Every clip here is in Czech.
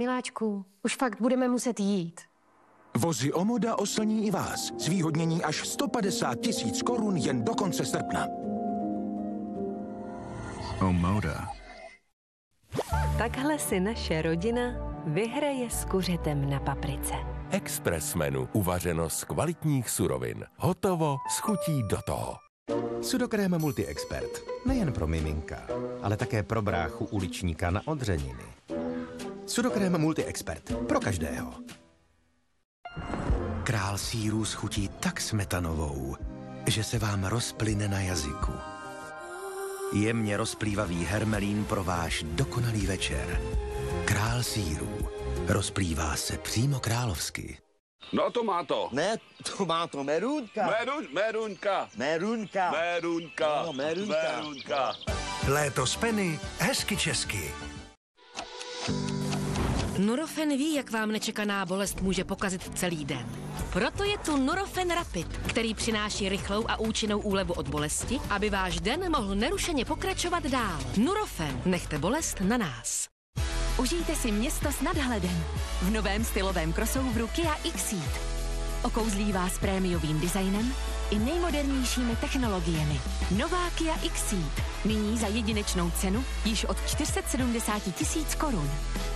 Miláčku, už fakt budeme muset jít. Vozy Omoda oslní i vás. Zvýhodnění až 150 000 korun jen do konce srpna. Omoda. Takhle si naše rodina vyhraje s kuřetem na paprice. Express menu, uvařeno z kvalitních surovin. Hotovo s chutí do toho. Sudokrém Multi-Expert. Nejen pro miminka, ale také pro bráchu uličníka na odřeniny. Sudokrém Multi-Expert. Pro každého. Král sýrů schutí tak smetanovou, že se vám rozplyne na jazyku. Jemně rozplývavý hermelín pro váš dokonalý večer. Král sýrů. Rozplývá se přímo královsky. No to má to. Ne, to má to merunka. Merunka. Merunka. Merunka. No, merunka. Merunka. Léto z Penny, hezky česky. Nurofen ví, jak vám nečekaná bolest může pokazit celý den. Proto je tu Nurofen Rapid, který přináší rychlou a účinnou úlevu od bolesti, aby váš den mohl nerušeně pokračovat dál. Nurofen, nechte bolest na nás. Užijte si město s nadhledem v novém stylovém crossoveru Kia Xceed. Okouzlí vás prémiovým designem i nejmodernějšími technologiemi. Nová Kia Xceed. Nyní za jedinečnou cenu již od 470 000 korun.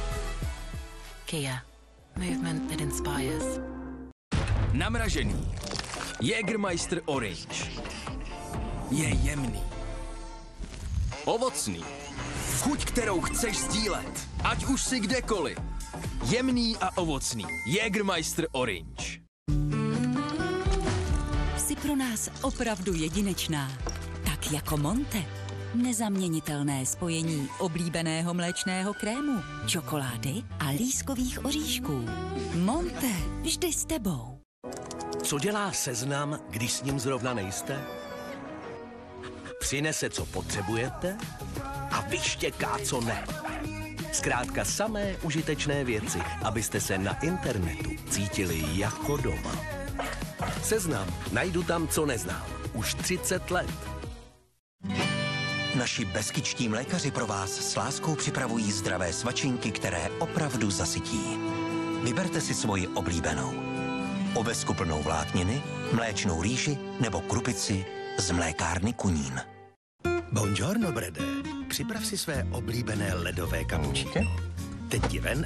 Kia. Movement that inspires. Namražený. Jägermeister Orange. Je jemný. Ovocný. Chuť, kterou chceš sdílet. Ať už si kdekoliv. Jemný a ovocný. Jägermeister Orange. Jsi pro nás opravdu jedinečná. Tak jako Monte. Nezaměnitelné spojení oblíbeného mléčného krému, čokolády a lískových oříšků. Monte, vždy s tebou. Co dělá Seznam, když s ním zrovna nejste? Přinese, co potřebujete a vyštěká, co ne. Zkrátka samé užitečné věci, abyste se na internetu cítili jako doma. Seznam. Najdu tam, co neznám. Už 30 let. Naši beskyčtí mlékaři pro vás s láskou připravují zdravé svačinky, které opravdu zasytí. Vyberte si svoji oblíbenou. Ovesku plnou vlákniny, mléčnou rýži nebo krupici z mlékárny Kunín. Buongiorno, Brede. Připrav si své oblíbené ledové kapučíno. Teď ti ven